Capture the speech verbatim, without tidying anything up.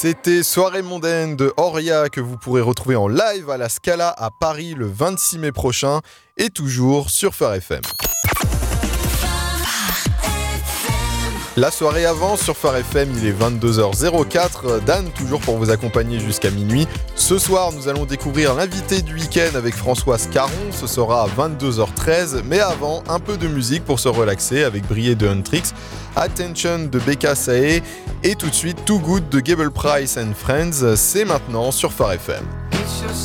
C'était Soirée mondaine de Oria que vous pourrez retrouver en live à la Scala à Paris le vingt-six mai prochain et toujours sur Phare F M. La soirée avance sur Phare F M, il est vingt-deux heures quatre. Dan, toujours pour vous accompagner jusqu'à minuit. Ce soir, nous allons découvrir l'invité du week-end avec Françoise Caron. Ce sera à vingt-deux heures treize. Mais avant, un peu de musique pour se relaxer avec Briller de Huntrix, Attention de Becca Sae et tout de suite Too Good de Gable Price and Friends. C'est maintenant sur Phare F M.